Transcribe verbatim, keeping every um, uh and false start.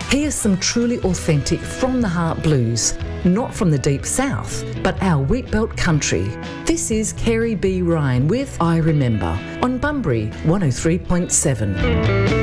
Here's some truly authentic from the heart blues, not from the deep south, but our wheatbelt country. This is Kerry B. Ryan with I Remember on Bunbury one oh three point seven.